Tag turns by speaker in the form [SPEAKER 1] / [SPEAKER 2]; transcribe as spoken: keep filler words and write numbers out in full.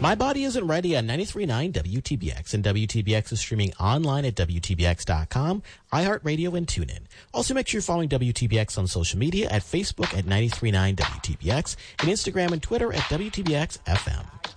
[SPEAKER 1] My Body Isn't Ready on ninety-three point nine W T B X, and W T B X is streaming online at W T B X dot com, iHeartRadio, and TuneIn. Also, make sure you're following W T B X on social media at Facebook at ninety-three point nine W T B X and Instagram and Twitter at W T B X F M.